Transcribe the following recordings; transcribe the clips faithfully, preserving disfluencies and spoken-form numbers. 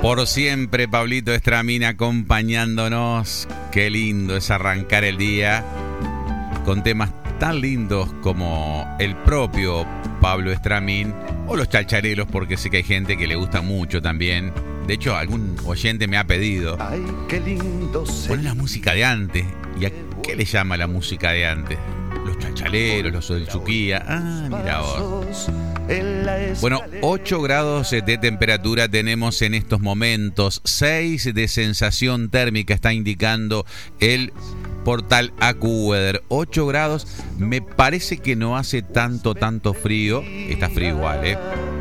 Por siempre, Pablito Estramín acompañándonos. Qué lindo es arrancar el día con temas tan lindos como el propio Pablo Estramín o los chalchareros, porque sé que hay gente que le gusta mucho también. De hecho, algún oyente me ha pedido: ay, qué lindo pon la música de antes. ¿Y a qué le llama la música de antes? Los chalchaleros, los del Chuquía. Ah, mira vos. Bueno, ocho grados de temperatura tenemos en estos momentos. seis de sensación térmica está indicando el portal AccuWeather. ocho grados. Me parece que no hace tanto, tanto frío. Está frío igual, ¿eh?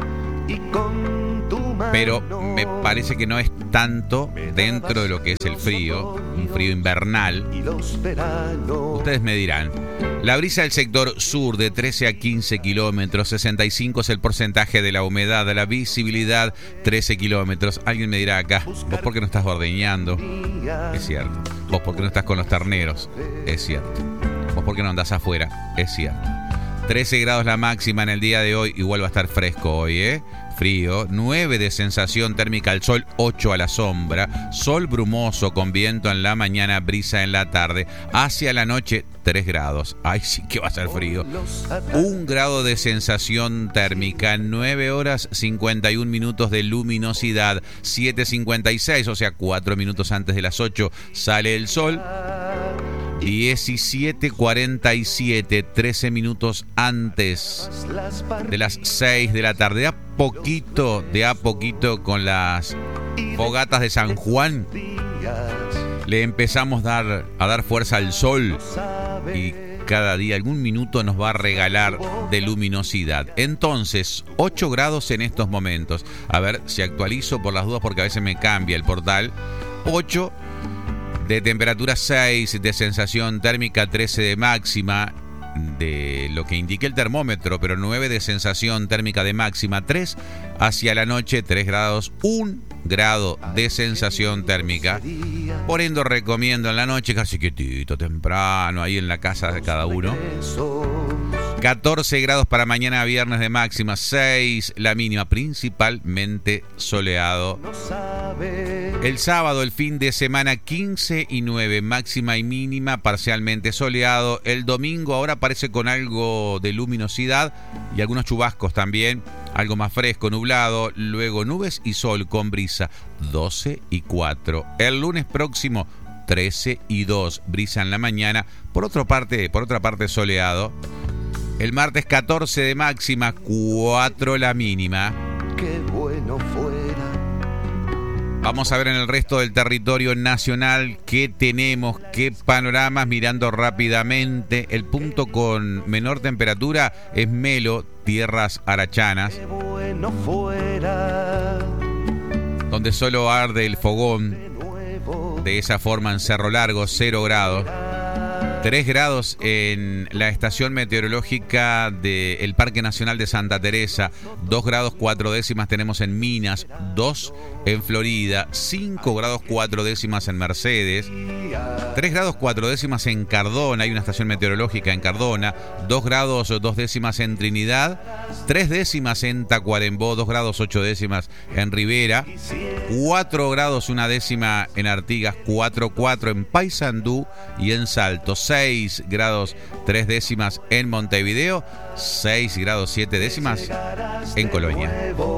Pero me parece que no es tanto dentro de lo que es el frío, un frío invernal. Ustedes me dirán. La brisa del sector sur de trece a quince kilómetros, sesenta y cinco es el porcentaje de la humedad, la visibilidad trece kilómetros. Alguien me dirá acá: ¿vos por qué no estás ordeñando? Es cierto. ¿Vos por qué no estás con los terneros? Es cierto. ¿Vos por qué no andás afuera? Es cierto. trece grados la máxima en el día de hoy. Igual va a estar fresco hoy, ¿eh? Frío. nueve de sensación térmica al sol, ocho a la sombra. Sol brumoso con viento en la mañana, brisa en la tarde. Hacia la noche, tres grados. Ay, sí que va a ser frío. un grado de sensación térmica, nueve horas cincuenta y un minutos de luminosidad. siete cincuenta y seis, o sea, cuatro minutos antes de las ocho, sale el sol. diecisiete cuarenta y siete, trece minutos antes de las seis de la tarde. De a poquito, de a poquito con las fogatas de San Juan le empezamos dar, a dar fuerza al sol, y cada día algún minuto nos va a regalar de luminosidad. Entonces, ocho grados en estos momentos. A ver si actualizo por las dudas, porque a veces me cambia el portal. ocho de temperatura, seis de sensación térmica, trece de máxima de lo que indica el termómetro, pero nueve de sensación térmica de máxima, tres hacia la noche, tres grados, un grado de sensación térmica. Por ende, recomiendo en la noche, casi quietito, temprano, ahí en la casa de cada uno. catorce grados para mañana viernes de máxima, seis la mínima, principalmente soleado. El sábado, el fin de semana, quince y nueve, máxima y mínima, parcialmente soleado. El domingo ahora aparece con algo de luminosidad y algunos chubascos también, algo más fresco, nublado, luego nubes y sol con brisa, doce y cuatro. El lunes próximo, trece y dos, brisa en la mañana, por otra parte, por otra parte soleado. El martes, catorce de máxima, cuatro la mínima. Qué bueno fuera. Vamos a ver en el resto del territorio nacional qué tenemos, qué panoramas, mirando rápidamente. El punto con menor temperatura es Melo, Tierras Arachanas, Qué bueno fuera. donde solo arde el fogón. De esa forma en Cerro Largo, cero grados. tres grados en la estación meteorológica del Parque Nacional de Santa Teresa, dos grados cuatro décimas tenemos en Minas, dos en Florida, cinco grados cuatro décimas en Mercedes, tres grados cuatro décimas en Cardona, hay una estación meteorológica en Cardona, dos grados dos décimas en Trinidad, tres décimas en Tacuarembó, dos grados ocho décimas en Rivera, cuatro grados una décima en Artigas, cuatro cuatro en Paysandú y en Salto, seis grados tres décimas en Montevideo, seis grados siete décimas en Colonia.